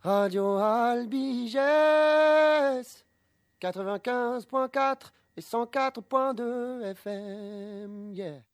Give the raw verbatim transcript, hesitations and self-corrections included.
Radio Albiges quatre-vingt-quinze point quatre et cent quatre point deux F M. Yeah.